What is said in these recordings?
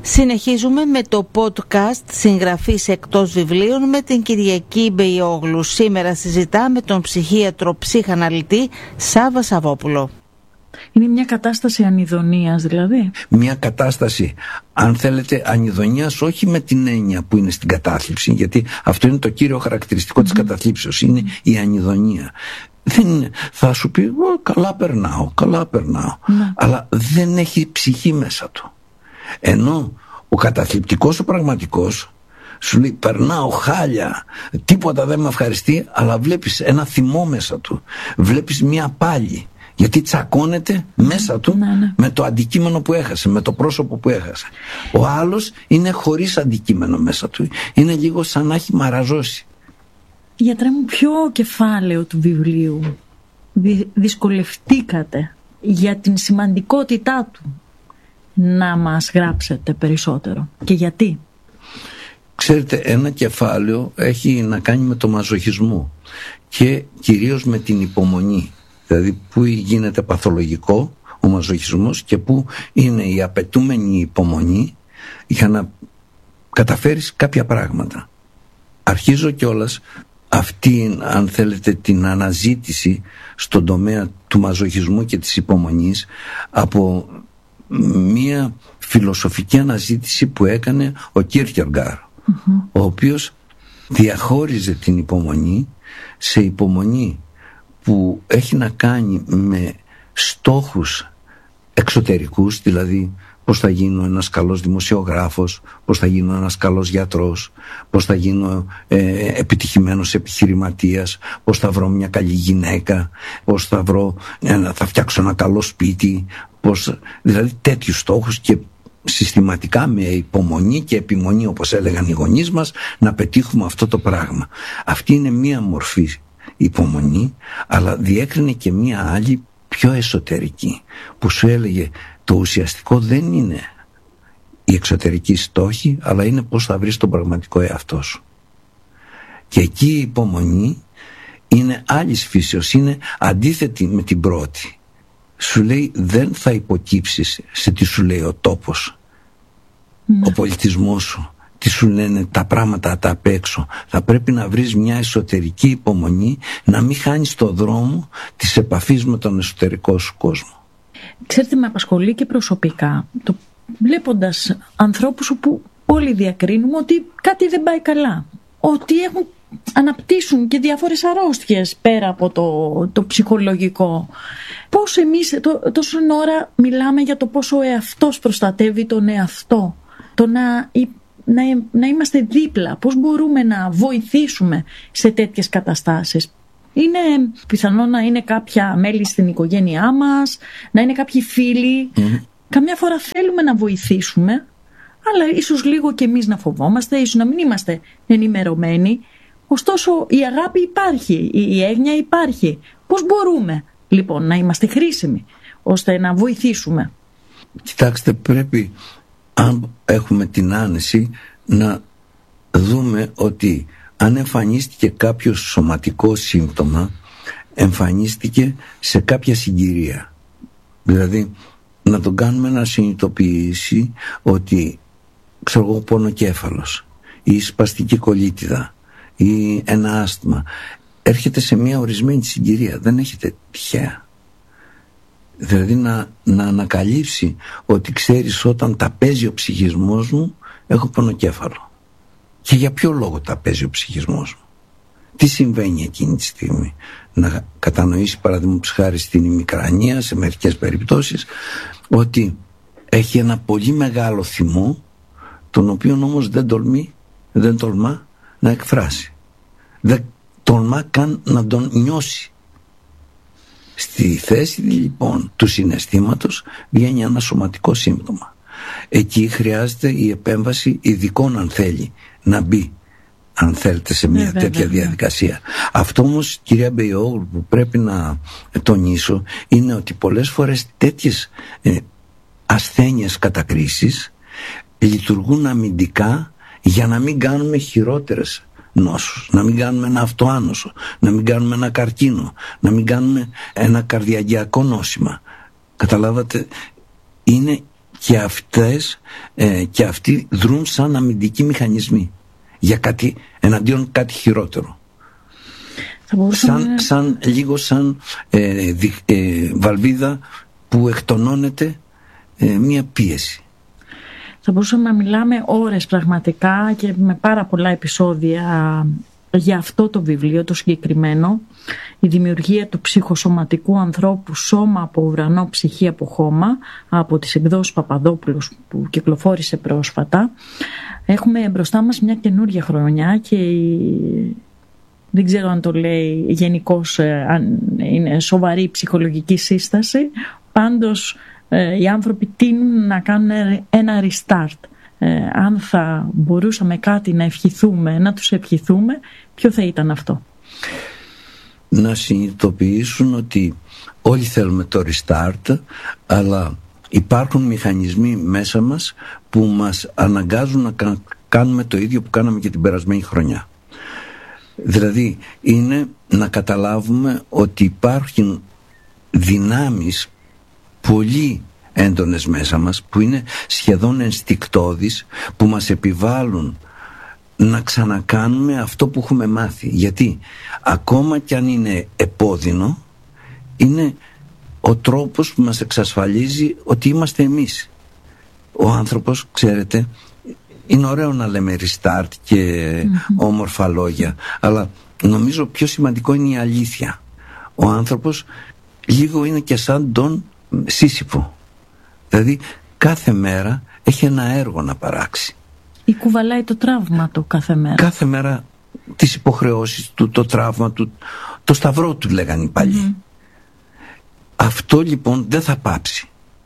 Συνεχίζουμε με το podcast συγγραφής εκτός βιβλίων με την Κυριακή Μπεϊόγλου. Σήμερα συζητάμε τον ψυχίατρο ψυχαναλυτή Σάββα Σαββόπουλο. Είναι μια κατάσταση ανιδονίας δηλαδή. Μια κατάσταση, αν θέλετε, ανιδονίας, όχι με την έννοια που είναι στην κατάθλιψη, γιατί αυτό είναι το κύριο χαρακτηριστικό της καταθλίψεως, είναι η ανιδονία. Δεν είναι, θα σου πει καλά περνάω, αλλά δεν έχει ψυχή μέσα του. Ενώ ο καταθλιπτικός, ο πραγματικός, σου λέει περνάω χάλια, τίποτα δεν με ευχαριστεί, αλλά βλέπεις ένα θυμό μέσα του, βλέπεις μια πάλη, γιατί τσακώνεται μέσα του με το αντικείμενο που έχασε, με το πρόσωπο που έχασε. Ο άλλος είναι χωρίς αντικείμενο μέσα του, είναι λίγο σαν να έχει μαραζώσει. Γιατρέ μου, ποιο κεφάλαιο του βιβλίου δυσκολευτήκατε για την σημαντικότητά του να μας γράψετε περισσότερο και γιατί? Ξέρετε, ένα κεφάλαιο έχει να κάνει με το μαζοχισμό και κυρίως με την υπομονή. Δηλαδή που γίνεται παθολογικό ο μαζοχισμός και που είναι η απαιτούμενη υπομονή για να καταφέρεις κάποια πράγματα. Αρχίζω κιόλας αυτή, αν θέλετε, την αναζήτηση στον τομέα του μαζοχισμού και της υπομονής από μία φιλοσοφική αναζήτηση που έκανε ο Κίρκεγκαρντ, ο οποίος διαχώριζε την υπομονή σε υπομονή που έχει να κάνει με στόχους εξωτερικούς, δηλαδή πώς θα γίνω ένας καλός δημοσιογράφος, πώς θα γίνω ένας καλός γιατρός, πώς θα γίνω επιτυχημένος επιχειρηματίας, πώς θα βρω μια καλή γυναίκα, πώς θα φτιάξω ένα καλό σπίτι, δηλαδή τέτοιους στόχους, και συστηματικά με υπομονή και επιμονή, όπως έλεγαν οι γονείς μας, να πετύχουμε αυτό το πράγμα. Αυτή είναι μία μορφή υπομονή, αλλά διέκρινε και μία άλλη πιο εσωτερική που σου έλεγε το ουσιαστικό δεν είναι η εξωτερική στόχη, αλλά είναι πώς θα βρεις τον πραγματικό εαυτό σου. Και εκεί η υπομονή είναι άλλης φύσεως, είναι αντίθετη με την πρώτη. Σου λέει δεν θα υποκύψεις σε τι σου λέει ο τόπος, ο πολιτισμός σου, τι σου λένε τα πράγματα τα απ' έξω. Θα πρέπει να βρεις μια εσωτερική υπομονή, να μην χάνεις το δρόμο της επαφής με τον εσωτερικό σου κόσμο. Ξέρετε, με απασχολεί και προσωπικά βλέποντας ανθρώπους που όλοι διακρίνουμε ότι κάτι δεν πάει καλά, ότι αναπτύσσουν και διάφορες αρρώστιες πέρα από το ψυχολογικό. Πώς εμείς τόσο ώρα μιλάμε για το πόσο ο εαυτός προστατεύει τον εαυτό, το να είμαστε δίπλα, πώς μπορούμε να βοηθήσουμε σε τέτοιες καταστάσεις. Είναι πιθανό να είναι κάποια μέλη στην οικογένειά μας, να είναι κάποιοι φίλοι. Καμιά φορά θέλουμε να βοηθήσουμε, αλλά ίσως λίγο και εμείς να φοβόμαστε, ίσως να μην είμαστε ενημερωμένοι. Ωστόσο η αγάπη υπάρχει, η έγνοια υπάρχει. Πώς μπορούμε λοιπόν να είμαστε χρήσιμοι ώστε να βοηθήσουμε? Κοιτάξτε, πρέπει, αν έχουμε την άνεση, να δούμε ότι αν εμφανίστηκε κάποιο σωματικό σύμπτωμα, εμφανίστηκε σε κάποια συγκυρία. Δηλαδή να τον κάνουμε να συνειδητοποιήσει ότι, ξέρω εγώ, πονοκέφαλος ή σπαστική κολίτιδα ή ένα άσθμα έρχεται σε μια ορισμένη συγκυρία, δεν έχετε τυχαία. Δηλαδή να ανακαλύψει ότι ξέρεις, όταν τα παίζει ο ψυχισμός μου έχω πονοκέφαλο. Και για ποιο λόγο τα παίζει ο ψυχισμός μου, τι συμβαίνει εκείνη τη στιγμή? Να κατανοήσει, παραδείγματος χάρη, στην ημικρανία σε μερικές περιπτώσεις, ότι έχει ένα πολύ μεγάλο θυμό, τον οποίο όμως δεν τολμά να εκφράσει, δεν τολμά καν να τον νιώσει. Στη θέση λοιπόν του συναισθήματος βγαίνει ένα σωματικό σύμπτωμα. Εκεί χρειάζεται η επέμβαση ειδικών, αν θέλει να μπει, αν θέλετε, σε μια τέτοια διαδικασία. Αυτό όμως, κυρία Μπεϊόγλου, που πρέπει να τονίσω είναι ότι πολλές φορές τέτοιες ασθένειες κατακρίσεις λειτουργούν αμυντικά για να μην κάνουμε χειρότερες νόσους, να μην κάνουμε ένα αυτοάνωσο, να μην κάνουμε ένα καρκίνο, να μην κάνουμε ένα καρδιαγγειακό νόσημα. Καταλάβατε, είναι και αυτοί δρούν σαν αμυντικοί μηχανισμοί για κάτι, εναντίον κάτι χειρότερο. Λίγο σαν βαλβίδα που εκτονώνεται μία πίεση. Θα μπορούσαμε να μιλάμε ώρες πραγματικά και με πάρα πολλά επεισόδια για αυτό το βιβλίο το συγκεκριμένο, η δημιουργία του ψυχοσωματικού ανθρώπου, σώμα από ουρανό, ψυχή από χώμα, από τις εκδόσεις Παπαδόπουλος που κυκλοφόρησε πρόσφατα. Έχουμε μπροστά μας μια καινούργια χρονιά και δεν ξέρω αν το λέει γενικώς, αν είναι σοβαρή ψυχολογική σύσταση, πάντως οι άνθρωποι τείνουν να κάνουν ένα restart. Αν θα μπορούσαμε κάτι να ευχηθούμε, να τους ευχηθούμε, ποιο θα ήταν αυτό? Να συνειδητοποιήσουν ότι όλοι θέλουμε το restart, αλλά υπάρχουν μηχανισμοί μέσα μας που μας αναγκάζουν να κάνουμε το ίδιο που κάναμε και την περασμένη χρονιά. Δηλαδή είναι να καταλάβουμε ότι υπάρχουν δυνάμεις πολύ έντονες μέσα μας που είναι σχεδόν ενστικτώδεις, που μας επιβάλλουν να ξανακάνουμε αυτό που έχουμε μάθει. Γιατί ακόμα κι αν είναι επώδυνο, είναι ο τρόπος που μας εξασφαλίζει ότι είμαστε εμείς. Ο άνθρωπος, ξέρετε, είναι ωραίο να λέμε restart και όμορφα λόγια, αλλά νομίζω πιο σημαντικό είναι η αλήθεια. Ο άνθρωπος λίγο είναι και σαν τον Σύσυφο. Δηλαδή κάθε μέρα έχει ένα έργο να παράξει. Ή κουβαλάει το τραύμα του κάθε μέρα. Κάθε μέρα τις υποχρεώσεις του, το τραύμα του, το σταυρό του λέγανε οι παλιοί. Αυτό λοιπόν δεν θα πάψει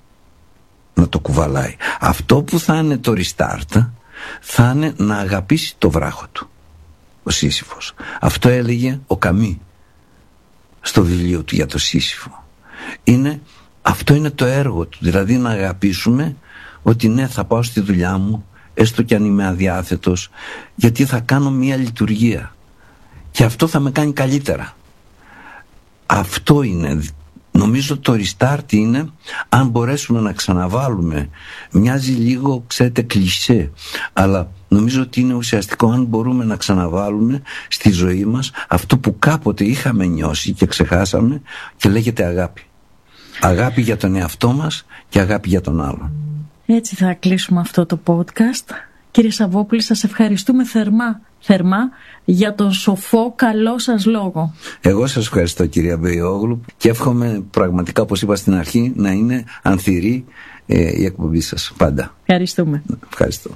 να το κουβαλάει. Αυτό που θα είναι το restart θα είναι να αγαπήσει το βράχο του ο Σύσυφος. Αυτό έλεγε ο Καμί στο βιβλίο του για το Σύσυφο. Αυτό είναι το έργο του, δηλαδή να αγαπήσουμε ότι ναι, θα πάω στη δουλειά μου, έστω κι αν είμαι αδιάθετος, γιατί θα κάνω μια λειτουργία και αυτό θα με κάνει καλύτερα. Αυτό είναι, νομίζω το restart είναι, αν μπορέσουμε να ξαναβάλουμε, μοιάζει λίγο, ξέρετε, κλισέ, αλλά νομίζω ότι είναι ουσιαστικό αν μπορούμε να ξαναβάλουμε στη ζωή μας αυτό που κάποτε είχαμε νιώσει και ξεχάσαμε και λέγεται αγάπη. Αγάπη για τον εαυτό μας και αγάπη για τον άλλον. Έτσι θα κλείσουμε αυτό το podcast. Κύριε Σαββόπουλη, σας ευχαριστούμε θερμά για τον σοφό καλό σας λόγο. Εγώ σας ευχαριστώ, κυρία Μπεϊόγλου, και εύχομαι πραγματικά, όπως είπα στην αρχή, να είναι ανθυρή η εκπομπή σας πάντα. Ευχαριστούμε. Ευχαριστώ.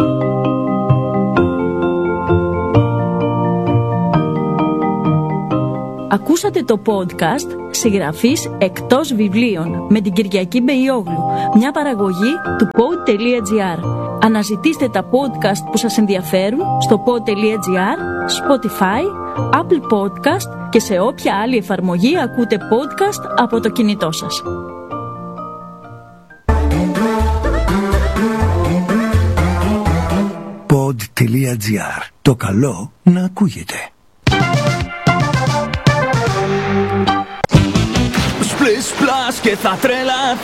Ακούσατε το podcast «Συγγραφής εκτός βιβλίων» με την Κυριακή Μπεϊόγλου, μια παραγωγή του pod.gr. Αναζητήστε τα podcast που σας ενδιαφέρουν στο pod.gr, Spotify, Apple Podcast και σε όποια άλλη εφαρμογή ακούτε podcast από το κινητό σας. Pod.gr. Το καλό να ακούγεται. Σπλες πλάς και θα τρέλα